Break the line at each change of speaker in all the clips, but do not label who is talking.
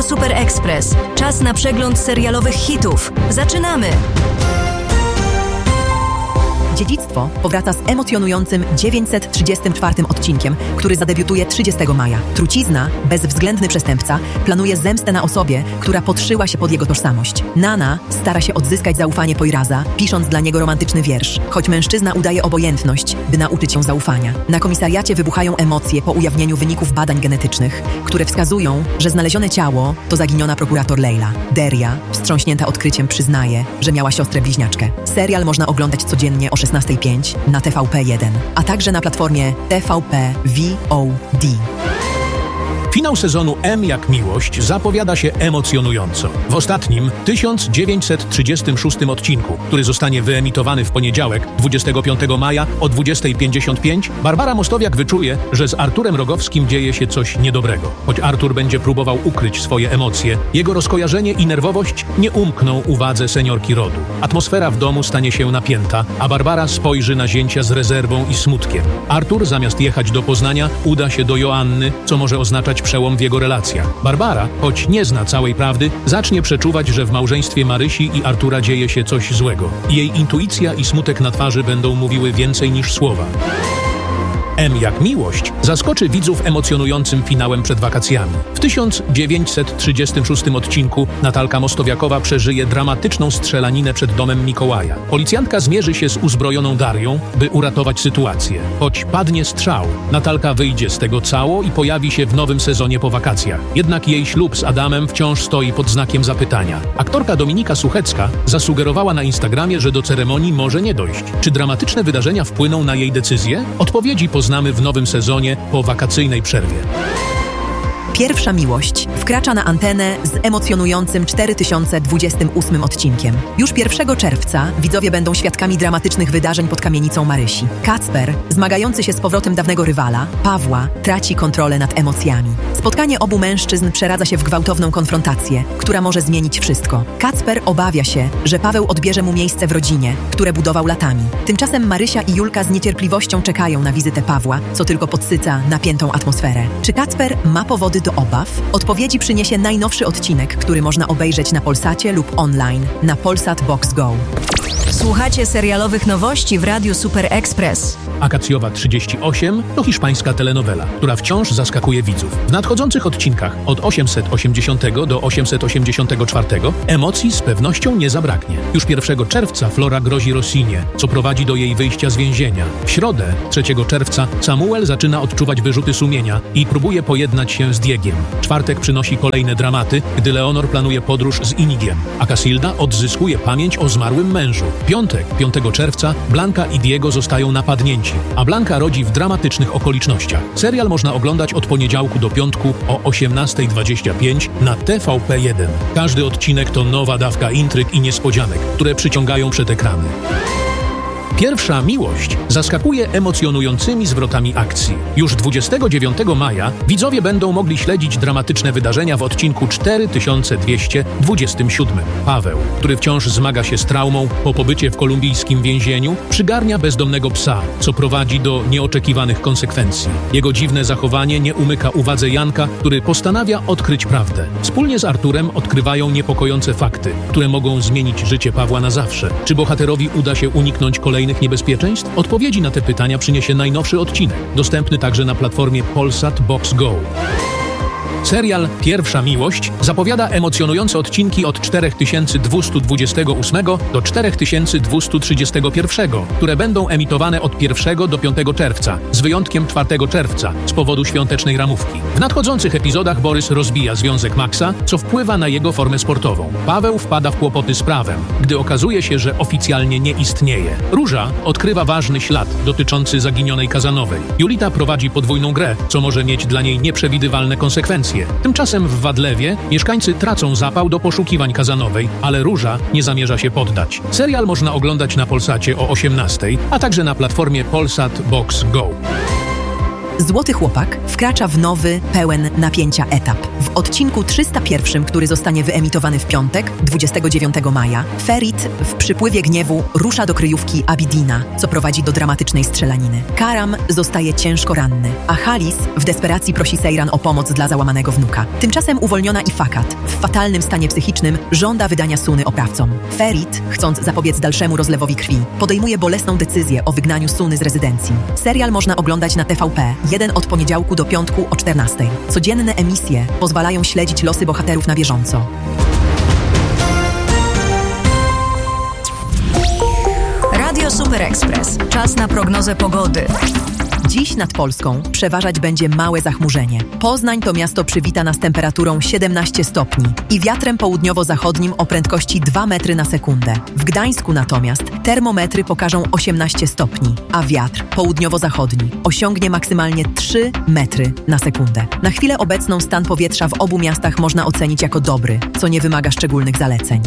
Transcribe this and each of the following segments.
Super Express. Czas na przegląd serialowych hitów. Zaczynamy!
Dziedzictwo powraca z emocjonującym 934 odcinkiem, który zadebiutuje 30 maja. Trucizna, bezwzględny przestępca, planuje zemstę na osobie, która podszyła się pod jego tożsamość. Nana stara się odzyskać zaufanie Poiraza, pisząc dla niego romantyczny wiersz, choć mężczyzna udaje obojętność, by nauczyć się zaufania. Na komisariacie wybuchają emocje po ujawnieniu wyników badań genetycznych, które wskazują, że znalezione ciało to zaginiona prokurator Leila. Deria, wstrząśnięta odkryciem, przyznaje, że miała siostrę bliźniaczkę. Serial można oglądać codziennie o 16:05 na TVP1, a także na platformie TVP VOD.
Finał sezonu M jak miłość zapowiada się emocjonująco. W ostatnim 1936 odcinku, który zostanie wyemitowany w poniedziałek, 25 maja o 20:55, Barbara Mostowiak wyczuje, że z Arturem Rogowskim dzieje się coś niedobrego. Choć Artur będzie próbował ukryć swoje emocje, jego rozkojarzenie i nerwowość nie umkną uwadze seniorki rodu. Atmosfera w domu stanie się napięta, a Barbara spojrzy na zięcia z rezerwą i smutkiem. Artur, zamiast jechać do Poznania, uda się do Joanny, co może oznaczać przełom w jego relacjach. Barbara, choć nie zna całej prawdy, zacznie przeczuwać, że w małżeństwie Marysi i Artura dzieje się coś złego. Jej intuicja i smutek na twarzy będą mówiły więcej niż słowa. M jak miłość zaskoczy widzów emocjonującym finałem przed wakacjami. W 1936 odcinku Natalka Mostowiakowa przeżyje dramatyczną strzelaninę przed domem Mikołaja. Policjantka zmierzy się z uzbrojoną Darią, by uratować sytuację. Choć padnie strzał, Natalka wyjdzie z tego cało i pojawi się w nowym sezonie po wakacjach. Jednak jej ślub z Adamem wciąż stoi pod znakiem zapytania. Aktorka Dominika Suchecka zasugerowała na Instagramie, że do ceremonii może nie dojść. Czy dramatyczne wydarzenia wpłyną na jej decyzję? Odpowiedzi poznamy w nowym sezonie po wakacyjnej przerwie.
Pierwsza miłość wkracza na antenę z emocjonującym 4028 odcinkiem. Już 1 czerwca widzowie będą świadkami dramatycznych wydarzeń pod kamienicą Marysi. Kacper, zmagający się z powrotem dawnego rywala, Pawła, traci kontrolę nad emocjami. Spotkanie obu mężczyzn przeradza się w gwałtowną konfrontację, która może zmienić wszystko. Kacper obawia się, że Paweł odbierze mu miejsce w rodzinie, które budował latami. Tymczasem Marysia i Julka z niecierpliwością czekają na wizytę Pawła, co tylko podsyca napiętą atmosferę. Czy Kacper ma powody do obaw? Odpowiedzi przyniesie najnowszy odcinek, który można obejrzeć na Polsacie lub online na Polsat Box Go.
Słuchacie serialowych nowości w Radiu Super Express.
Akacjowa 38 to hiszpańska telenowela, która wciąż zaskakuje widzów. W nadchodzących odcinkach od 880 do 884 emocji z pewnością nie zabraknie. Już 1 czerwca Flora grozi Rossinie, co prowadzi do jej wyjścia z więzienia. W środę, 3 czerwca, Samuel zaczyna odczuwać wyrzuty sumienia i próbuje pojednać się z Diegiem. Czwartek przynosi kolejne dramaty, gdy Leonor planuje podróż z Inigiem, a Casilda odzyskuje pamięć o zmarłym mężu. Piątek, 5 czerwca, Blanka i Diego zostają napadnięci, a Blanka rodzi w dramatycznych okolicznościach. Serial można oglądać od poniedziałku do piątku o 18:25 na TVP1. Każdy odcinek to nowa dawka intryg i niespodzianek, które przyciągają przed ekrany. Pierwsza miłość zaskakuje emocjonującymi zwrotami akcji. Już 29 maja widzowie będą mogli śledzić dramatyczne wydarzenia w odcinku 4227. Paweł, który wciąż zmaga się z traumą po pobycie w kolumbijskim więzieniu, przygarnia bezdomnego psa, co prowadzi do nieoczekiwanych konsekwencji. Jego dziwne zachowanie nie umyka uwadze Janka, który postanawia odkryć prawdę. Wspólnie z Arturem odkrywają niepokojące fakty, które mogą zmienić życie Pawła na zawsze. Czy bohaterowi uda się uniknąć kolejnych niebezpieczeństw? Odpowiedzi na te pytania przyniesie najnowszy odcinek, dostępny także na platformie Polsat Box Go. Serial Pierwsza miłość zapowiada emocjonujące odcinki od 4228 do 4231, które będą emitowane od 1 do 5 czerwca, z wyjątkiem 4 czerwca, z powodu świątecznej ramówki. W nadchodzących epizodach Borys rozbija związek Maxa, co wpływa na jego formę sportową. Paweł wpada w kłopoty z prawem, gdy okazuje się, że oficjalnie nie istnieje. Róża odkrywa ważny ślad dotyczący zaginionej Kazanowej. Julita prowadzi podwójną grę, co może mieć dla niej nieprzewidywalne konsekwencje. Tymczasem w Wadlewie mieszkańcy tracą zapał do poszukiwań Kazanowej, ale Róża nie zamierza się poddać. Serial można oglądać na Polsacie o 18:00, a także na platformie Polsat Box Go.
Złoty chłopak wkracza w nowy, pełen napięcia etap. W odcinku 301, który zostanie wyemitowany w piątek, 29 maja, Ferit w przypływie gniewu rusza do kryjówki Abidina, co prowadzi do dramatycznej strzelaniny. Karam zostaje ciężko ranny, a Halis w desperacji prosi Seyran o pomoc dla załamanego wnuka. Tymczasem uwolniona Ifakat w fatalnym stanie psychicznym żąda wydania Suny oprawcom. Ferit, chcąc zapobiec dalszemu rozlewowi krwi, podejmuje bolesną decyzję o wygnaniu Suny z rezydencji. Serial można oglądać na TVP, 1 od poniedziałku do piątku o 14:00. Codzienne emisje pozwalają śledzić losy bohaterów na bieżąco.
Radio Super Express. Czas na prognozę pogody.
Dziś nad Polską przeważać będzie małe zachmurzenie. Poznań to miasto przywita nas temperaturą 17 stopni i wiatrem południowo-zachodnim o prędkości 2 metry na sekundę. W Gdańsku natomiast termometry pokażą 18 stopni, a wiatr południowo-zachodni osiągnie maksymalnie 3 metry na sekundę. Na chwilę obecną stan powietrza w obu miastach można ocenić jako dobry, co nie wymaga szczególnych zaleceń.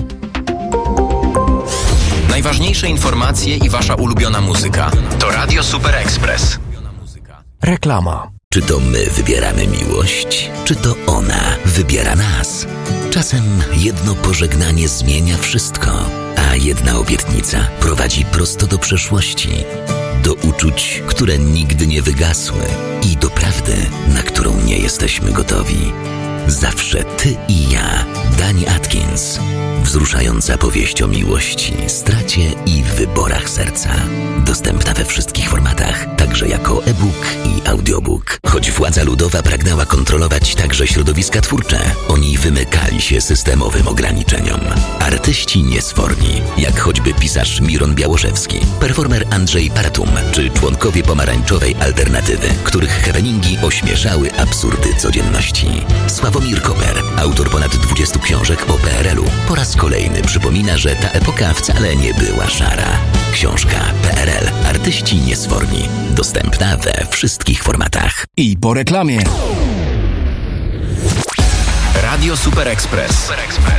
Najważniejsze informacje i wasza ulubiona muzyka to Radio Super Express.
Reklama.
Czy to my wybieramy miłość, czy to ona wybiera nas? Czasem jedno pożegnanie zmienia wszystko, a jedna obietnica prowadzi prosto do przeszłości, do uczuć, które nigdy nie wygasły i do prawdy, na którą nie jesteśmy gotowi. Zawsze ty i ja. Dani Atkins. Wzruszająca powieść o miłości, stracie i wyborach serca. Dostępna we wszystkich formatach, także jako e-book i audiobook. Choć władza ludowa pragnęła kontrolować także środowiska twórcze, oni wymykali się systemowym ograniczeniom. Artyści niesforni, jak choćby pisarz Miron Białoszewski, performer Andrzej Paratum, czy członkowie pomarańczowej alternatywy, których happeningi ośmieszały absurdy codzienności. Sławomir Koper, autor ponad 20 książek o PRL-u, po raz kolejny przypomina, że ta epoka wcale nie była szara. Książka PRL. Artyści niesforni. Dostępna we wszystkich formatach.
I po reklamie.
Radio Super Express.